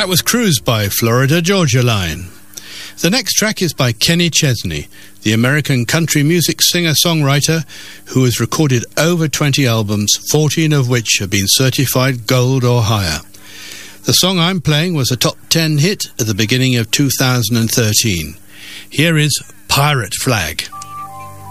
That was Cruise by Florida Georgia Line. The next track is by Kenny Chesney, the American country music singer-songwriter who has recorded over 20 albums, 14 of which have been certified gold or higher. The song I'm playing was a top 10 hit at the beginning of 2013. Here is Pirate Flag.